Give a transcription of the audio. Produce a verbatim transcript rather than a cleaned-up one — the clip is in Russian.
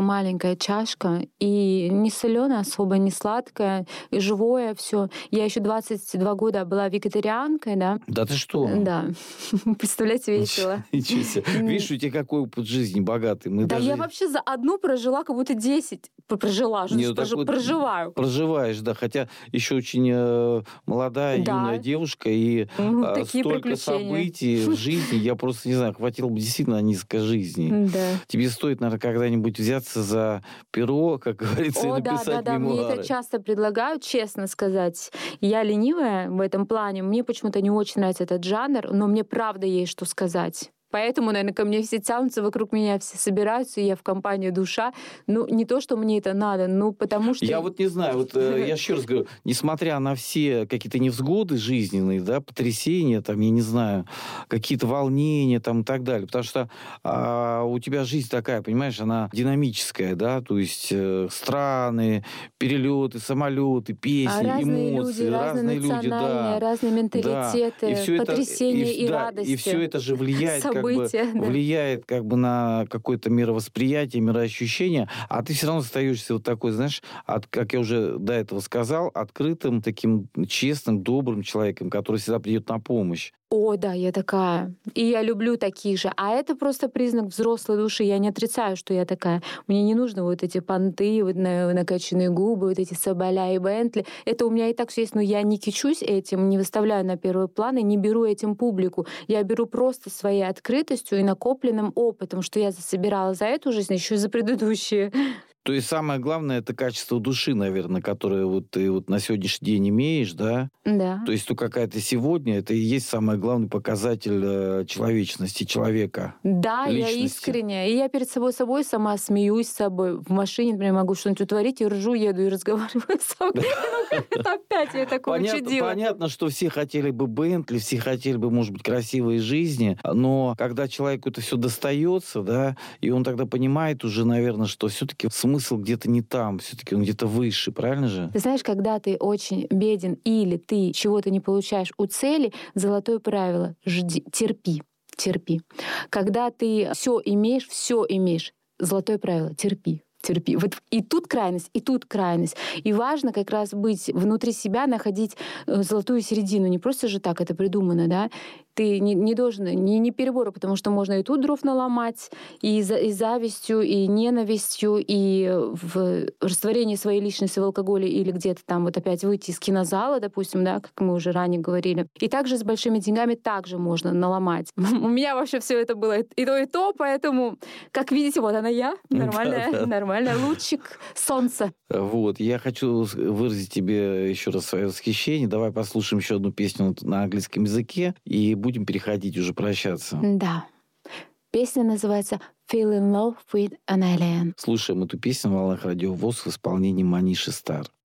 маленькая чашка, и не соленая, особо не сладкая, и живое все. Я еще двадцать два года была вегетарианкой, да. Да ты что? Да. Представляете, весело. Ничего себе. Видишь, у тебя какой опыт жизни богатый. Мы да даже... я вообще за одну прожила как будто десять. Прожила, что Нет, прож... вот проживаю. Проживаешь, да. Хотя еще очень э, молодая, да. юная девушка, и ну, э, столько событий в жизни, я просто не знаю, хватило бы действительно низкой жизни. Да. Тебе стоит, наверное, когда-нибудь взяться за перо, как говорится, О, и написать да, да, да, мемуары. мне это часто предлагают, честно сказать. Я ленивая в этом плане, мне почему-то не очень нравится этот жанр, но мне правда есть что сказать. Поэтому, наверное, ко мне все тянутся, вокруг меня все собираются, и я в компании душа. Ну, не то, что мне это надо, ну, потому что... Я вот не знаю, вот э, я еще раз говорю, несмотря на все какие-то невзгоды жизненные, да, потрясения, там, я не знаю, какие-то волнения там и так далее, потому что а, у тебя жизнь такая, понимаешь, она динамическая, да, то есть э, страны, перелеты, самолеты, песни, а разные эмоции, люди, разные люди, да, разные менталитеты, да. И все потрясения это, и, и, да, радости. И все это же влияет события, как бы, да. влияет как бы на какое-то мировосприятие, мироощущение, а ты все равно остаешься вот такой, знаешь, от, как я уже до этого сказал, открытым, таким честным, добрым человеком, который всегда придет на помощь. О, да, я такая. И я люблю таких же. А это просто признак взрослой души. Я не отрицаю, что я такая. Мне не нужно вот эти понты, вот накачанные губы, вот эти соболя и Бентли. Это у меня и так все есть, но я не кичусь этим, не выставляю на первый план и не беру этим публику. Я беру просто своей открытостью и накопленным опытом, что я засобирала за эту жизнь, еще и за предыдущие. То есть самое главное — это качество души, наверное, которое вот ты вот на сегодняшний день имеешь, да? Да. То есть то, какая ты сегодня, это и есть самый главный показатель э, человечности, человека. Да, личности. Я искренняя. И я перед собой собой сама смеюсь с собой. В машине, например, могу что-нибудь утворить, и ржу, еду и разговариваю с собой. Опять я такое учудила. Понятно, что все хотели бы Бентли, все хотели бы, может быть, красивой жизни, но когда человеку это все достается, да, и он тогда понимает уже, наверное, что все-таки смысл где-то не там, все-таки он где-то выше, правильно же? Ты знаешь, когда ты очень беден или ты чего-то не получаешь у цели, золотое правило — жди, терпи, терпи. Когда ты все имеешь, все имеешь, золотое правило — терпи. Терпи. Вот и тут крайность, и тут крайность. И важно как раз быть внутри себя, находить золотую середину. Не просто же так это придумано, да? Ты не, не должен, не, не перебор, потому что можно и тут дров наломать, и, за, и завистью, и ненавистью, и в растворении своей личности в алкоголе или где-то там вот опять выйти из кинозала, допустим, да, как мы уже ранее говорили. И также с большими деньгами также можно наломать. У меня вообще все это было и то, и то, поэтому, как видите, вот она я, нормальная, нормальная, лучик солнца. Вот, я хочу выразить тебе еще раз свое восхищение. Давай послушаем еще одну песню на английском языке и будем переходить, уже прощаться. Да. Песня называется «Feel in love with an alien». Слушаем эту песню на волнах Радио ВОС в исполнении Маниши Стар.